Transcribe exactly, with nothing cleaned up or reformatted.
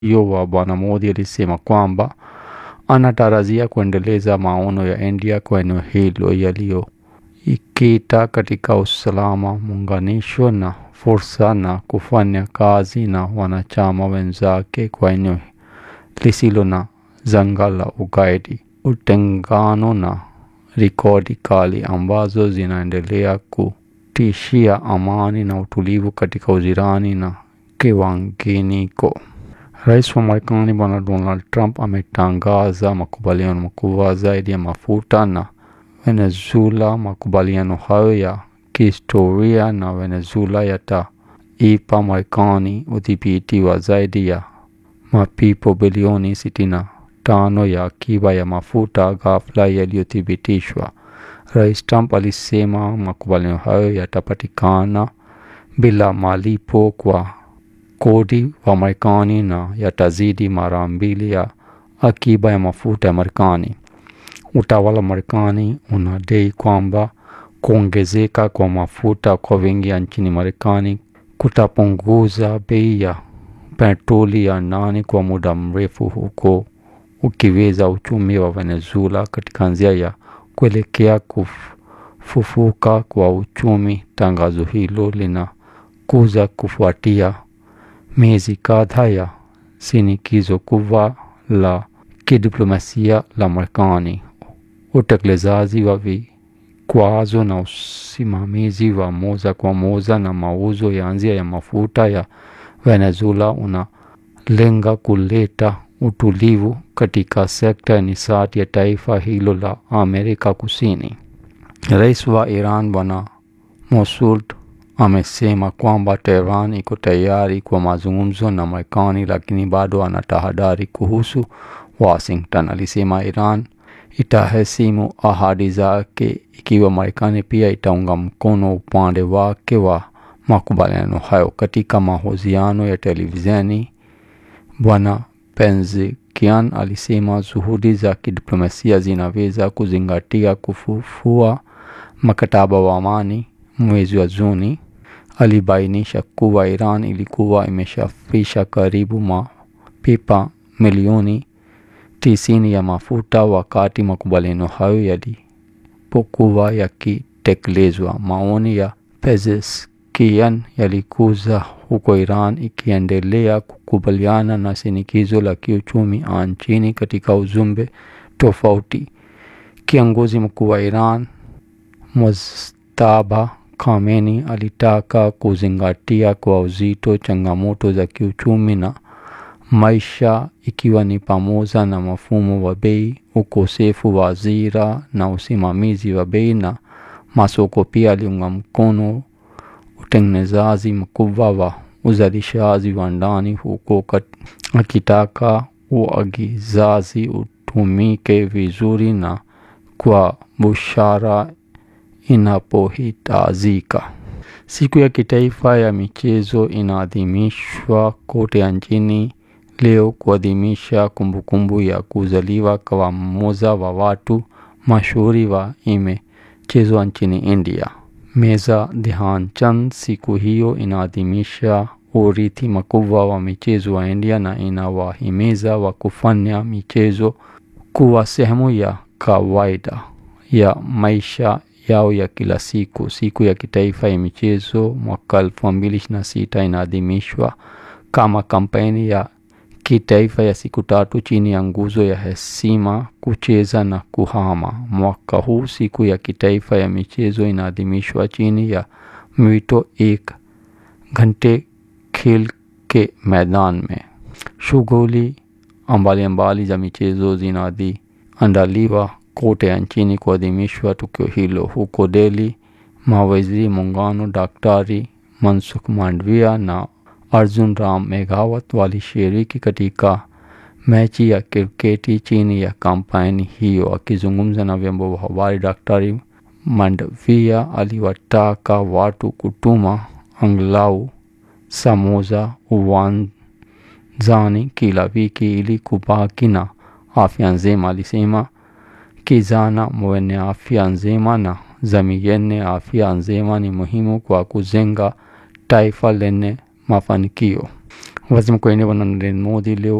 hiyo wa Bwana Modi alisema kwamba anatarajia kuendeleza maono ya India kwa eneo hilo yaliyo ikita katika usalama, muunganisho na fursa na kufanya kazi na wanachama wenzake kwa eneo lisilo na janga la ugaidi, utengano na rekodi kali ambazo zinaendelea kutishia amani na utulivu katika ujirani na kiwanginiko. Rais wa Marekani Bwana Donald Trump ametangaza makubaliano makubwa zaidi ya mafuta na Venezuela. Makubaliano hayo ya kihistoria na Venezuela yataipa Marekani udhibiti wa zaidi ya mapipa bilioni sitini na tano ya akiba ya mafuta ghafla yaliyothibitishwa. Rais Trump alisema makubaliano hayo yatapatikana bila malipo kwa kodi wa Marekani na yatazidi mara mbili ya akiba ya mafuta ya Marekani. Utawala wa Marekani unadai kwamba kuongezeka kwa mafuta kwa wingi nchini Marekani kutapunguza bei ya petroli ya ndani kwa muda mrefu, huko ukiweza uchumi wa Venezuela katika njia ya kuelekea kufufuka kwa uchumi. Tangazo hilo linakuja kufuatia miezi kadhaa ya shinikizo kubwa la kidiplomasia la Marekani, utekelezaji wa vikwazo na usimamizi wa moja kwa moja na mauzo ya nje ya mafuta ya Venezuela unalenga kuleta utulivu katika sekta ya nishati ya taifa hilo la Amerika Kusini. Rais wa Iran Bwana Masoud amesema kwamba Tehran iko tayari kwa mazungumzo na Marekani, lakini bado anatahadhari kuhusu Washington. Alisema Iran itaheshimu ahadi zake ikiwa Marekani pia itaunga mkono upande wake wa makubaliano hayo. Katika mahojiano ya televisheni, Bwana Pezeshkian alisema juhudi za kidiplomasia zinaweza kuzingatia kufufua mkataba wa amani mwezi wa Juni. Alibainisha kuwa Iran ilikuwa imeshafisha karibu mapipa milioni tisini ya mafuta wakati makubaliano hayo yalipokuwa yakitekelezwa. Maoni ya Pezeshkian yalikuja huko Iran ikiendelea kukubaliana na shinikizo la kiuchumi nchini. Katika ujumbe tofauti, kiongozi mkuu wa Iran Mujtaba Khamenei alitaka kuzingatia kwa uzito changamoto za kiuchumi na maisha, ikiwa ni pamoja na mfumo wa bei, ukosefu wa ajira na usimamizi wa bei na masoko. Pia aliunga mkono utengenezaji mkubwa wa uzalishaji wa ndani, huko akitaka uagizaji utumike vizuri na kwa busara inapohitajika. Siku ya kitaifa ya michezo inaadhimishwa kote nchini leo kuadhimisha kumbukumbu ya kuzaliwa kwa mmoja wa watu mashuhuri wa michezo nchini India, Meza Dhyanchandani. Siku hiyo inaadhimisha urithi mkubwa wa michezo wa India na inawahimiza wa kufanya michezo kuwa sehemu ya kawaida ya maisha yao ya kila siku. Siku ya kitaifa ya michezo mwaka elfu mbili ishirini na sita inaadhimishwa kama kampeni ya kitaifa ya siku tatu chini ya nguzo ya heshima, kucheza na kuhama. Mwaka huu siku ya kitaifa ya michezo inaadhimishwa chini ya mwito ek घंटे खेल के मैदान में. Shughuli mbalimbali za michezo zinaandaliwa kote nchini kuadhimishwa tukio hilo. Huko Delhi, mawaziri muungano Daktari Mansukh Mandavia na Arjun Ram Meghawat walishiriki katika mechi ya kriketi chini ya kampeni hiyo. Akizungumza na vyombo vya habari, Daktari Mandavia aliwataka watu kutuma angalau saa moja uwanjani kila wiki ili kubaki na afya njema. Alisema kijana mwenye afya njema na jamii yenye afya njema ni muhimu kwa kujenga taifa lenye mafanikio. Wazim Koine Bwana Narendra Modi leo